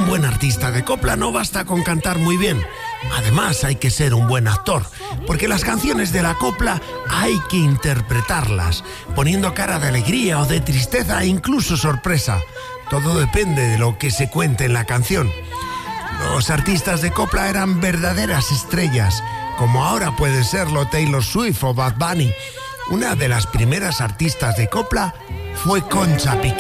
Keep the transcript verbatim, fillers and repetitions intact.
un buen artista de copla no basta con cantar muy bien. Además hay que ser un buen actor, porque las canciones de la copla hay que interpretarlas, poniendo cara de alegría o de tristeza e incluso sorpresa. Todo depende de lo que se cuente en la canción. Los artistas de copla eran verdaderas estrellas, como ahora puede serlo Taylor Swift o Bad Bunny. Una de las primeras artistas de copla fue Concha Piqué.